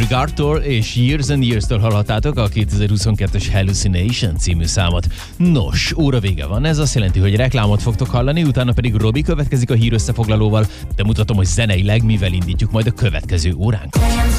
Alligator és Years and Years-től hallhattátok a 2022-es Hallucination című számot. Nos, óra vége van, ez azt jelenti, hogy reklámot fogtok hallani, utána pedig Robi következik a hír összefoglalóval, de mutatom, hogy zeneileg mivel indítjuk majd a következő óránkat.